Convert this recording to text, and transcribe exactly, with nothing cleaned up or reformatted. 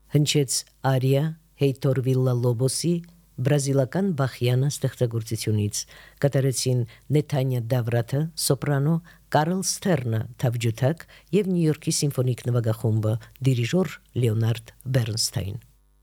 Հնչեց արիա Հեյթոր Վիլլալոբոսի բրազիլական Բախյանը ստեղծագործությունից, կատարեցին Նեթանյա Դավրաթը, սոպրանո, Կարլ Սթերնը, թավջութակ և Նյու Յորքի սիմֆոնիկ նվագախումբը, դիրիժոր Լեոնարդ Բեռնստայն։